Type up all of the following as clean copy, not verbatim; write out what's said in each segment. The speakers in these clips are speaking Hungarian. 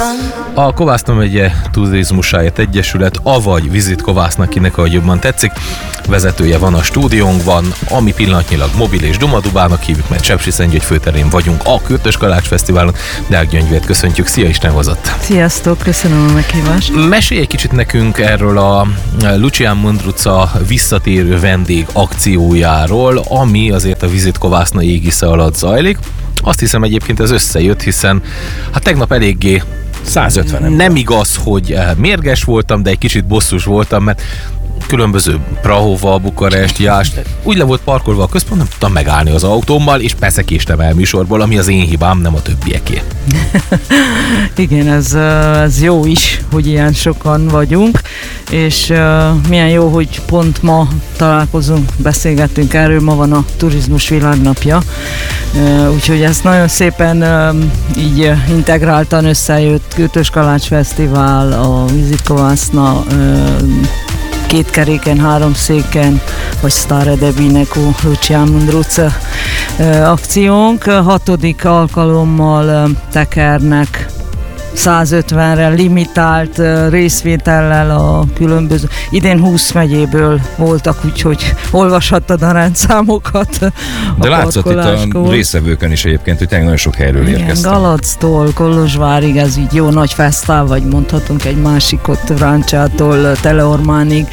A Kovászna megye Turizmusáért Egyesület, avagy Visit Kovászna, kinek ahogy jobban tetszik, vezetője van a stúdiónkban, ami pillanatnyilag mobil és dumadubának hívjuk, mert Sepsiszentgyörgy főterén vagyunk a Kürtös Kalács Fesztiválon. Deák Gyöngyvért köszöntjük, szia, Isten hozott! Sziasztok, köszönöm a meghívást! Mesélj egy kicsit nekünk erről a Lucian Mândruca visszatérő vendég akciójáról, ami azért a Visit Kovászna égisze alatt zajlik. Azt hiszem egyébként ez összejött, hiszen hát tegnap eléggé 150 nem igaz, hogy mérges voltam, de egy kicsit bosszus voltam, mert különböző Prahova, Bukarest, Jász, úgy le volt parkolva a központ, nem tudtam megállni az autómmal, és persze késtem el műsorból, ami az én hibám, nem a többieké. Igen, ez jó is, hogy ilyen sokan vagyunk, és milyen jó, hogy pont ma találkozunk, beszélgettünk erről, ma van a Turizmus Világnapja, úgyhogy ez nagyon szépen így integráltan összejött, Kürtös Kalács Fesztivál, a Visit Kovászna, 2 keréken, 3 széken, vagy Stare Debineku Lucian Mândruca akciónk. 6. alkalommal tekernek 150-re limitált részvétellel a különböző. Idén 20 megyéből voltak, úgyhogy olvashattad a rendszámokat. De látszott itt a részvevőkön is egyébként, hogy tényleg nagyon sok helyről érkeztek. Galactól Kolozsvárig, ez így jó nagy fesztál, vagy mondhatunk egy másikot, Vráncsától Teleormánig.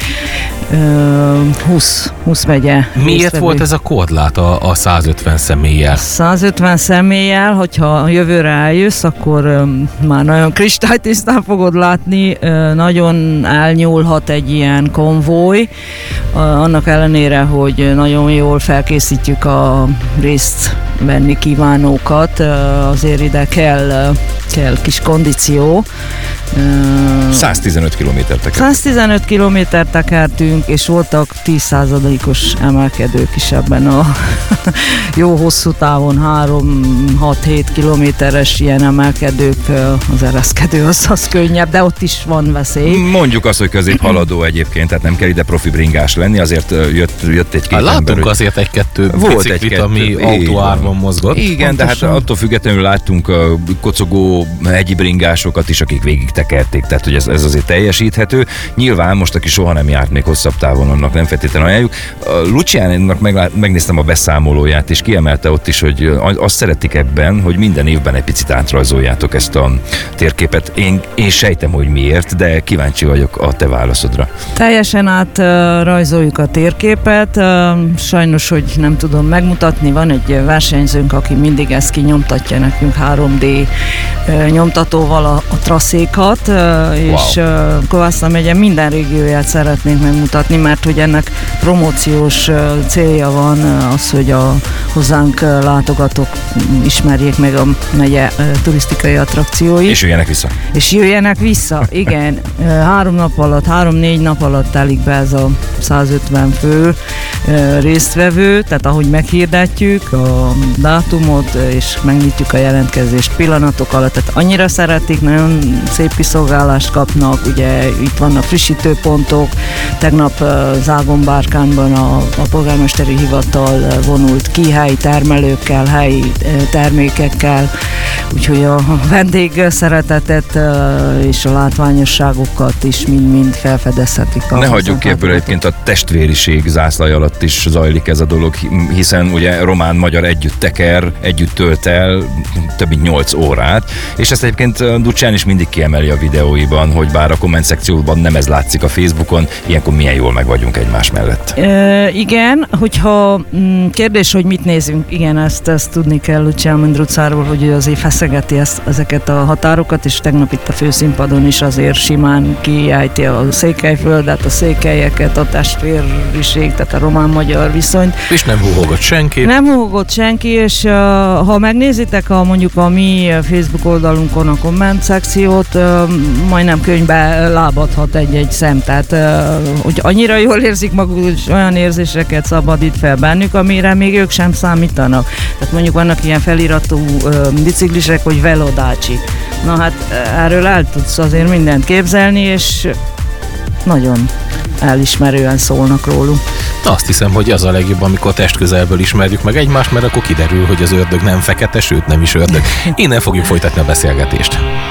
20 megye. Miért volt ez a korlát a 150 személlyel? 150 személlyel, hogyha jövőre eljössz, akkor már nagyon kristálytisztán fogod látni, nagyon elnyúlhat egy ilyen konvoj, annak ellenére, hogy nagyon jól felkészítjük a részt venni kívánókat, azért ide kell kis kondíció. 115 kilométert tekertünk. 115 kilométert tekertünk, és voltak 10%-os emelkedők is ebben a jó hosszú távon, 3-6-7 kilométeres ilyen emelkedők, az ereszkedő az könnyebb, de ott is van veszély. Mondjuk azt, hogy középhaladó egyébként, tehát nem kell ide profi bringás lenni, azért jött egy-két ember. Látunk azért egy-kettő biciklit, ami autóárban mozgott. Igen, pontosan. De hát attól függetlenül láttunk kocogó hegyi bringásokat is, akik végig tekerték, tehát hogy ez azért teljesíthető. Nyilván most, aki soha nem járt még hosszabb távon, annak nem feltétlenül ajánljuk. Luciánnak megnéztem a beszámolóját, és kiemelte ott is, hogy azt szeretik ebben, hogy minden évben egy picit átrajzoljátok ezt a térképet. Én sejtem, hogy miért, de kíváncsi vagyok a te válaszodra. Teljesen átrajzoljuk a térképet. Sajnos, hogy nem tudom megmutatni, van egy versenyzőnk, aki mindig ezt kinyomtatja nekünk 3D nyomtatóval a trasszékat, és Kovászna megye minden régióját szeretnénk megmutatni, mert hogy ennek promóciós célja van az, hogy a hozzánk látogatók ismerjék meg a megye turisztikai attrakcióit. És jöjjenek vissza. Igen. 3-4 nap alatt telik be ez a 150 fő résztvevő, tehát ahogy meghirdetjük a dátumot, és megnyitjuk a jelentkezést pillanatok alatt, tehát annyira szeretik, nagyon szép kiszolgálást kapnak, ugye itt vannak frissítőpontok, tegnap Zágon-Bárkányban a polgármesteri hivatal vonult ki helyi termelőkkel, helyi termékekkel, úgyhogy a vendég szeretetet és a látványosságokat is mind felfedezhetik. Ne hagyjuk ki ebből, egyébként a testvériség zászlaj alatt is zajlik ez a dolog, hiszen ugye román-magyar együtt teker, együtt tölt el több mint 8 órát, és ezt egyébként Lucian is mindig kiemeli a videóiban, hogy bár a komment szekcióban nem ez látszik a Facebookon, ilyenkor milyen jól meg vagyunk egymás mellett. Igen, hogyha kérdés, hogy mit nézünk, igen, ezt tudni kell Lucian Mândrucáról, hogy azért feszegeti ezeket a határokat, és tegnap itt a főszínpadon is azért simán kiejti a Székelyföldet, a székelyeket, a testvériség, tehát a román-magyar viszonyt. És nem húhogott senki. Nem húhogott senki, és ha megnézitek mondjuk a mi Facebook oldalunkon a komment szekciót, majdnem könyvbe lábadhat egy szem, tehát hogy annyira jól érzik maguk, és olyan érzéseket szabadít fel bennük, amire még ők sem számítanak. Tehát mondjuk vannak ilyen feliratú biciklisek, hogy Velodácsi. Na hát erről el tudsz azért mindent képzelni, és nagyon elismerően szólnak róluk. Azt hiszem, hogy az a legjobb, amikor testközelből ismerjük meg egymást, mert akkor kiderül, hogy az ördög nem fekete, sőt nem is ördög. Innen fogjuk folytatni a beszélgetést.